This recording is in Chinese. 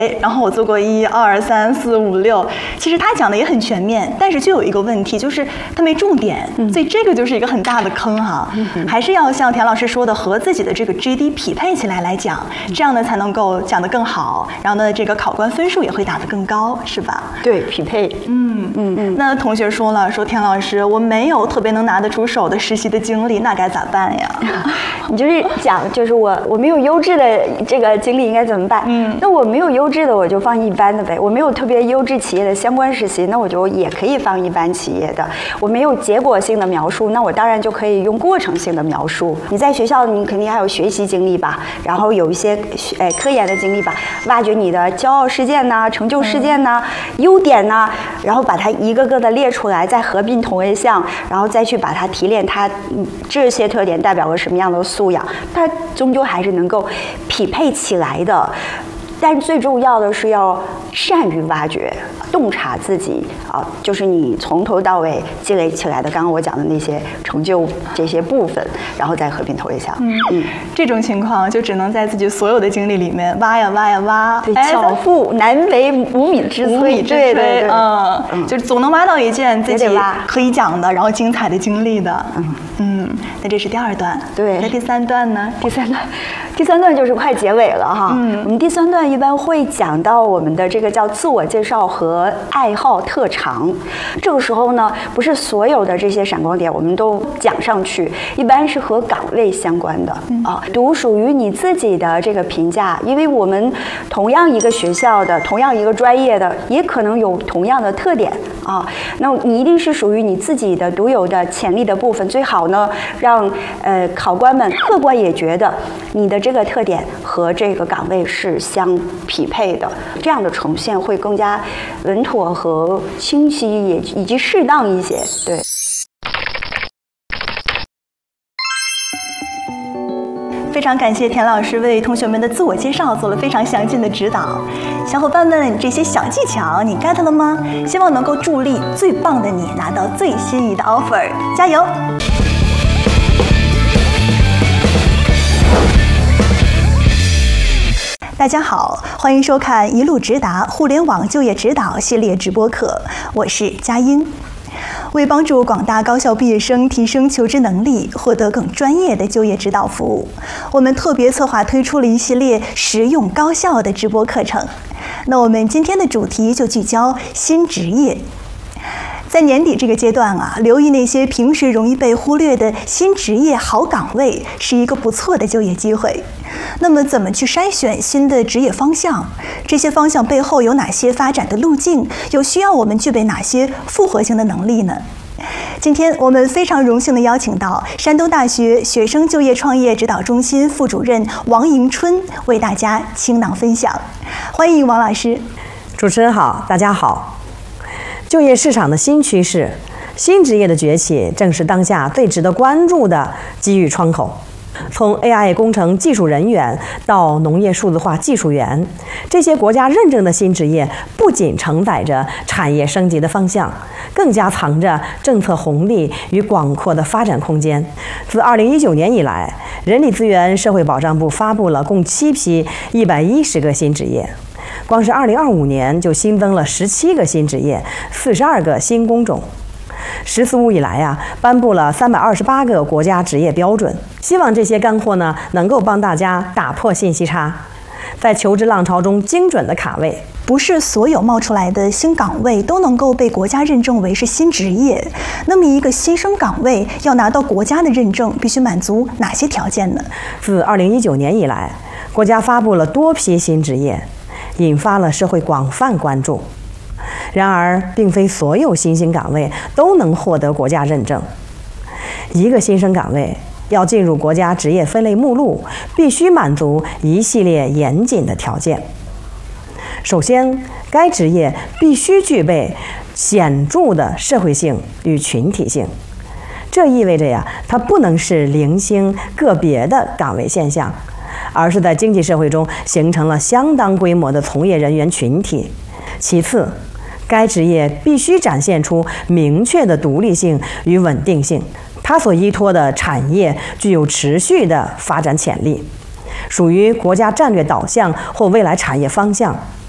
然后我做过1、2、3、4、5、6，其实他讲的也很全面，但是就有一个问题，就是他没重点，所以这个就是一个很大的坑哈。还是要像田老师说的，和自己的这个 GD 匹配起来讲，这样呢才能够讲得更好，然后呢这个考官分数也会打得更高，是吧？ 对，匹配。 那同学说了，说田老师，我没有特别能拿得出手的实习的经历，那该咋办呀？ 你就是讲，就是我没有优质的这个经历应该怎么办？那我没有优质的，我就放一般的呗。我没有特别优质企业的相关实习，那我就也可以放一般企业的。我没有结果性的描述，那我当然就可以用过程性的描述。你在学校，你肯定还有学习经历吧，然后有一些科研的经历吧，挖掘你的骄傲事件呐、成就事件呐、优点呐，然后把它一个个的列出来，再合并同位项，然后再去把它提炼它这些特点代表了什么样的素养，它终究还是能够匹配起来的。但最重要的是要善于挖掘、洞察自己啊，就是你从头到尾积累起来的，刚刚我讲的那些成就这些部分，然后再合并投一下。 这种情况就只能在自己所有的经历里面挖呀挖呀挖。 对，巧妇难为无米之炊。对， 就是总能挖到一件自己可以讲的，然后精彩的经历的。那这是第2段。 对， 那第3段呢？ 第三段就是快结尾了哈。我们第3段一般会讲到我们的这个叫自我介绍和爱好特长。这个时候呢，不是所有的这些闪光点我们都讲上去，一般是和岗位相关的读属于你自己的这个评价，因为我们同样一个学校的，同样一个专业的，也可能有同样的特点啊。那你一定是属于你自己的独有的潜力的部分，最好呢让考官们客观也觉得你的这个特点和这个岗位是相匹配的，这样的呈现会更加稳妥和清晰，以及适当一些。对。 非常感谢田老师为同学们的自我介绍做了非常详尽的指导。小伙伴们，这些小技巧你 get 了吗？希望能够助力最棒的你拿到最心仪的 offer， 加油！大家好，欢迎收看一路直达互联网就业指导系列直播课，我是佳音。为帮助广大高校毕业生提升求职能力，获得更专业的就业指导服务，我们特别策划推出了一系列实用高效的直播课程。那我们今天的主题就聚焦新职业。在年底这个阶段留意那些平时容易被忽略的新职业好岗位，是一个不错的就业机会。那么怎么去筛选新的职业方向？这些方向背后有哪些发展的路径？又需要我们具备哪些复合性的能力呢？今天我们非常荣幸地邀请到山东大学学生就业创业指导中心副主任王迎春为大家倾囊分享。欢迎王老师。 主持人好，大家好。就业市场的新趋势，新职业的崛起，正是当下最值得关注的机遇窗口。从 AI 工程技术人员到农业数字化技术员，这些国家认证的新职业不仅承载着产业升级的方向，更加藏着政策红利与广阔的发展空间。自2019年以来，人力资源社会保障部发布了共7批110个新职业。光是2025年就新增了17个新职业，42个新工种。十四五以来颁布了328个国家职业标准，希望这些干货呢能够帮大家打破信息差，在求职浪潮中精准的卡位。 不是所有冒出来的新岗位都能够被国家认证为是新职业。那么一个新生岗位要拿到国家的认证，必须满足哪些条件呢？ 自2019年以来，国家发布了多批新职业，引发了社会广泛关注。然而，并非所有新兴岗位都能获得国家认证。一个新生岗位要进入国家职业分类目录，必须满足一系列严谨的条件。首先，该职业必须具备显著的社会性与群体性。这意味着它不能是零星个别的岗位现象，而是在经济社会中形成了相当规模的从业人员群体。其次，该职业必须展现出明确的独立性与稳定性，它所依托的产业具有持续的发展潜力，属于国家战略导向或未来产业方向。